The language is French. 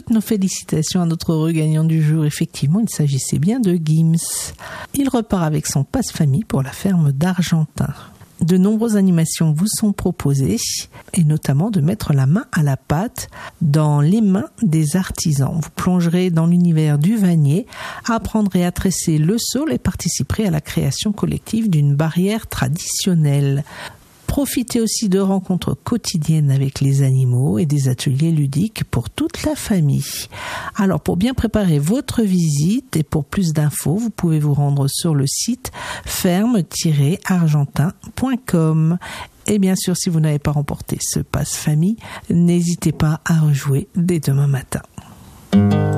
toutes nos félicitations à notre heureux gagnant du jour. Effectivement, il s'agissait bien de Gims. Il repart avec son passe-famille pour la ferme d'Argentin. De nombreuses animations vous sont proposées, et notamment de mettre la main à la pâte dans les mains des artisans. Vous plongerez dans l'univers du vannier, apprendrez à tresser le saule et participerez à la création collective d'une barrière traditionnelle. Profitez aussi de rencontres quotidiennes avec les animaux et des ateliers ludiques pour toute la famille. Alors, pour bien préparer votre visite et pour plus d'infos, vous pouvez vous rendre sur le site ferme-argentin.com. Et bien sûr, si vous n'avez pas remporté ce passe-famille, n'hésitez pas à rejouer dès demain matin.